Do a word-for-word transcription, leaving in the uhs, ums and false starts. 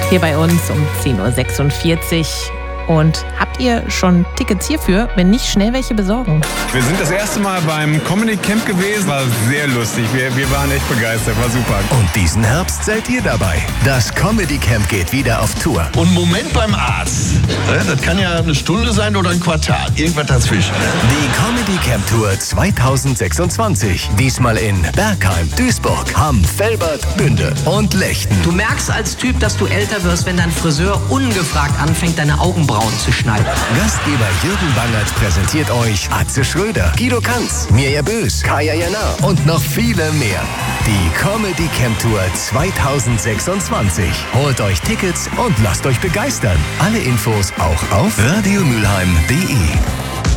hier bei uns um zehn Uhr sechsundvierzig. Und habt ihr schon Tickets hierfür? Wenn nicht, schnell welche besorgen. Wir sind das erste Mal beim Comedy Camp gewesen. War sehr lustig. Wir, wir waren echt begeistert. War super. Und diesen Herbst seid ihr dabei. Das Comedy Camp geht wieder auf Tour. Und Moment beim Arzt. Das kann ja eine Stunde sein oder ein Quartal. Irgendwas dazwischen. Die Comedy Camp Tour zweitausendsechsundzwanzig. Diesmal in Bergheim, Duisburg, Hamm, Velbert, Bünde und Lechten. Du merkst als Typ, dass du älter wirst, wenn dein Friseur ungefragt anfängt, deine Augenbrauen zu schneiden. Gastgeber Jürgen Bangert präsentiert euch Atze Schröder, Guido Kanz, Mirja Bös, Kaya Jana und noch viele mehr. Die Comedy Camp Tour zweitausendsechsundzwanzig. Holt euch Tickets und lasst euch begeistern. Alle Infos auch auf radiomülheim punkt de.